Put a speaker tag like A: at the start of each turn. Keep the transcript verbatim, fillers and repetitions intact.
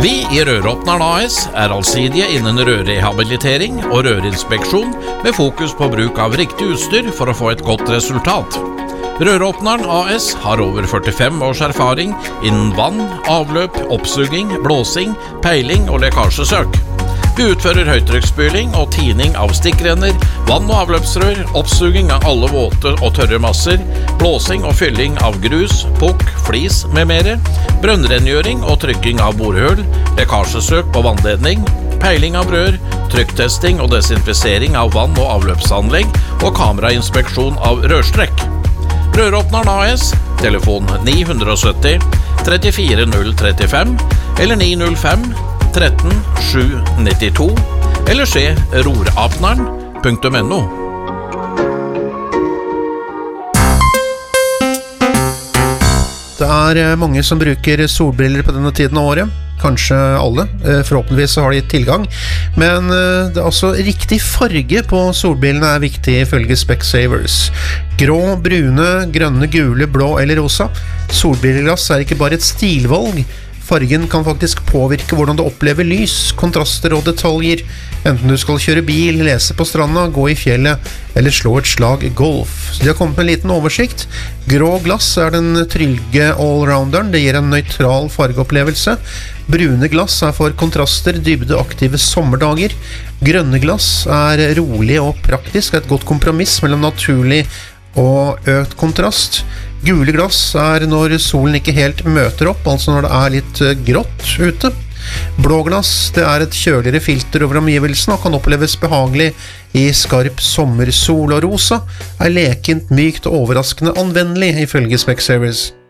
A: Vi i Røråpneren A S er allsidige innen rørrehabilitering og rørinspeksjon med fokus på bruk av riktig utstyr for å få et godt resultat. Røråpneren A S har over førtifem års erfaring innen vann, avløp, oppsuging, blåsing, peiling og lekkasjesøk. Vi utfører høytrykksspyling og tining av stikkrenner, vann- og avløpsrør, oppsuging av alle våte og tørre masser, blåsing og fylling av grus, pukk, flis med mere, brønnrengjøring og trykking av borehull, lekkasjesøk på vannledning, peiling av rør, trykktesting og desinfisering av vann- og avløpsanlegg og kamerainspeksjon av rørstrekk. Røråpneren A S, telefon ni syv null, trettifire null trettifem eller ni null fem, tretten, sju nittito eller se rorapneren punktum no.
B: Det er mange som bruker solbriller på denne tiden av året. Kanskje alle, forhåpentligvis har de tilgang. Men det er altså riktig farge på solbrillene er viktig ifølge Specsavers. Grå, brune, grønne, gule, blå eller rosa. Solbrilleglass er ikke bare et stilvalg. Fargen kan faktisk påvirke hvordan du opplever lys, kontraster og detaljer, enten du skal kjøre bil, lese på stranda, gå i fjellet eller slå et slag golf. Så de har kommet med en liten oversikt. Grå glass er den trygge allrounderen, det gir en nøytral fargeopplevelse. Brune glass er for kontraster, dybde, aktive sommerdager. Grønne glass er rolig og praktisk, et godt kompromiss mellom naturlig og økt kontrast. Gule glass er når solen ikke helt møter opp, altså når det er litt grått ute. Blå glass, det er et kjøligere filter over omgivelsene og kan oppleves behagelig i skarp sommersol, og rosa er lekent, mykt og overraskende anvendelig ifølge Specsavers.